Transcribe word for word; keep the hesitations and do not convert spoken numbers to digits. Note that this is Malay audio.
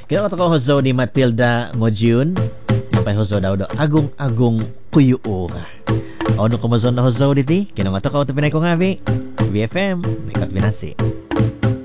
Kaya ko hozo ni Matilda Mojun. Yung pa hozo daw daw. Agong-agong kuyuo ka. O no kumazon na hozo diti. Kinong ato ka ito pinay ko nga, B F M. May katbinasi.